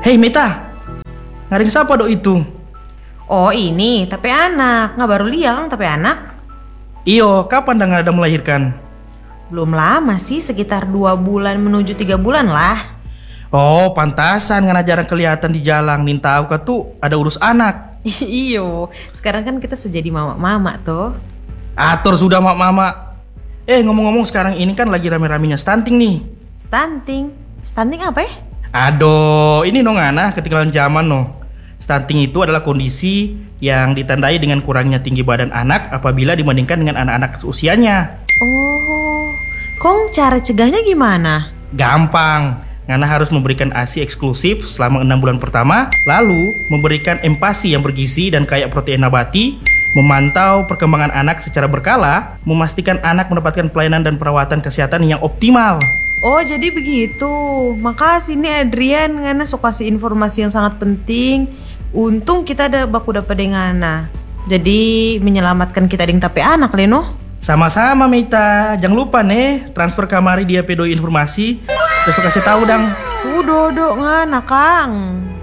Hei Meta, ngaring siapa dok itu? Oh ini, tapi anak. Nggak baru lihat Kang, tapi anak. Iyo, kapan dah ada melahirkan? Belum lama sih, sekitar 2 bulan menuju 3 bulan lah. Oh, pantasan ngana jarang kelihatan di jalan. Nin tahu kah tuh ada urus anak. Iyo, sekarang kan kita sudah jadi mama-mama tuh. Atur sudah mak mama. Ngomong-ngomong sekarang ini kan lagi rame-ramenya stunting nih. Stunting? Stunting apa ya? Aduh, ini no ngana ketinggalan zaman no. Stunting itu adalah kondisi yang ditandai dengan kurangnya tinggi badan anak apabila dibandingkan dengan anak-anak seusianya. Oh, Kong cara cegahnya gimana? Gampang, ngana harus memberikan ASI eksklusif selama 6 bulan pertama, lalu memberikan empasi yang bergizi dan kaya protein nabati, memantau perkembangan anak secara berkala, memastikan anak mendapatkan pelayanan dan perawatan kesehatan yang optimal. Oh jadi begitu. Makasih nih Adrian, Ngana suka kasih informasi yang sangat penting. Untung kita ada baku dapat dengan Ngana. Jadi menyelamatkan kita ding tapi anak Leno. Sama-sama Mita, jangan lupa nih transfer kamari dia pedoi informasi. Terus kasih tahu dang. Udah Ngana Kang.